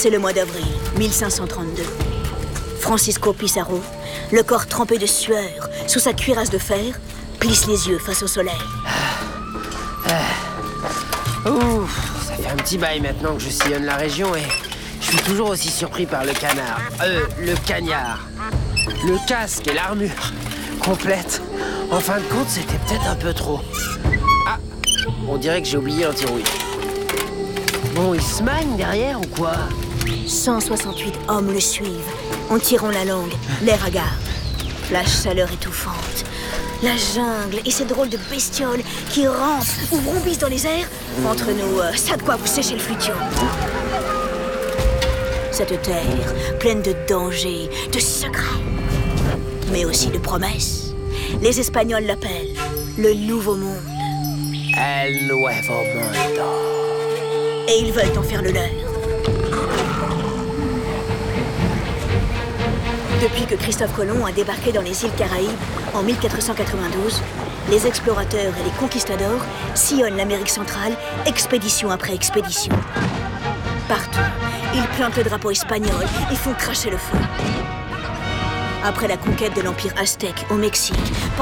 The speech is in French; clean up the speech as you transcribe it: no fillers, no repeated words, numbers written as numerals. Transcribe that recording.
C'est le mois d'avril, 1532. Francisco Pizarro, le corps trempé de sueur, sous sa cuirasse de fer, plisse les yeux face au soleil. Ouf, ça fait un petit bail maintenant que je sillonne la région et je suis toujours aussi surpris par le cagnard. Le casque et l'armure complète. En fin de compte, c'était peut-être un peu trop. Ah, on dirait que j'ai oublié un tirouille. Bon, il se magne derrière ou quoi? 168 hommes le suivent, en tirant la langue, l'air hagard. La chaleur étouffante, la jungle et ces drôles de bestioles qui rampent ou vrombissent dans les airs. Entre nous, ça a de quoi vous sécher le futur. Cette terre, pleine de dangers, de secrets, mais aussi de promesses. Les Espagnols l'appellent le Nouveau Monde. El Nuevo Mundo. Et ils veulent en faire le leur. Depuis que Christophe Colomb a débarqué dans les îles Caraïbes en 1492, les explorateurs et les conquistadors sillonnent l'Amérique centrale, expédition après expédition. Partout, ils plantent le drapeau espagnol et font cracher le feu. Après la conquête de l'Empire aztèque au Mexique,